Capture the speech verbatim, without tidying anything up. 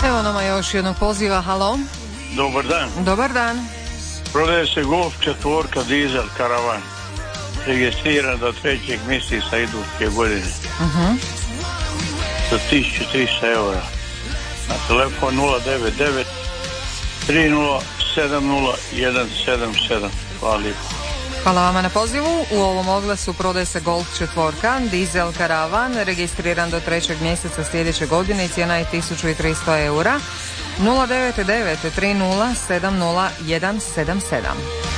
Evo nama još jednog poziva, halo. Dobar dan. Dobar dan. Prodaje se Golf četvorka dizel karavan. Registriran do trećeg mjeseca iduće godine. Uh-huh. Za tisuću tristo eura. Na telefon nula devet devet tri nula sedam nula jedan sedam sedam. Hvala lijepo. Hvala vama na pozivu. U ovom oglasu prodaje se Golf četvorka, dizel karavan, registriran do trećeg mjeseca sljedeće godine i cijena je tisuću tristo eura. nula devet devet tri nula sedam nula jedan sedam sedam.